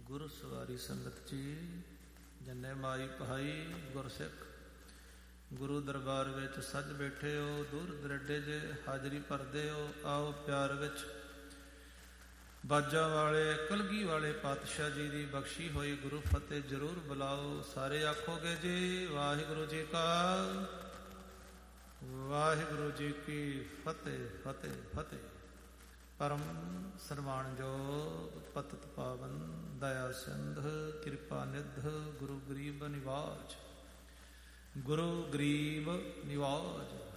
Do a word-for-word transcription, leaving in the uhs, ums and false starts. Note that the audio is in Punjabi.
ਗੁਰ ਸਵਾਰੀ ਸੰਗਤ ਜੀ, ਜੰਨੇ ਮਾਈ ਪਹਾਈ ਗੁਰਸਿੱਖ ਗੁਰੂ ਦਰਬਾਰ ਵਿੱਚ ਸੱਜ ਬੈਠੇ ਹੋ, ਦੂਰ ਦਰੇਡੇ ਜੇ ਹਾਜ਼ਰੀ ਭਰਦੇ ਹੋ। ਆਓ ਪਿਆਰ ਵਿੱਚ ਬਾਜਾਂ ਵਾਲੇ ਕਲਗੀ ਵਾਲੇ ਪਾਤਸ਼ਾਹ ਜੀ ਦੀ ਬਖਸ਼ੀ ਹੋਈ ਗੁਰੂ ਫਤਿਹ ਜ਼ਰੂਰ ਬੁਲਾਓ। ਸਾਰੇ ਆਖੋਗੇ ਜੀ ਵਾਹਿਗੁਰੂ ਜੀ ਕਾ ਵਾਹਿਗੁਰੂ ਜੀ ਕੀ ਫਤਿਹ ਫਤਿਹ ਫਤਿਹ। ਪਰਮ ਸਰਵਾਣਯੋਗ ਪਤਿਤ ਪਾਵਨ ਦਇਆ ਸਿੰਧ ਕਿਰਪਾ ਨਿਧ ਗੁਰੂ ਗਰੀਬ ਨਿਵਾਜ, ਗੁਰੂ ਗਰੀਬ ਨਿਵਾਜ।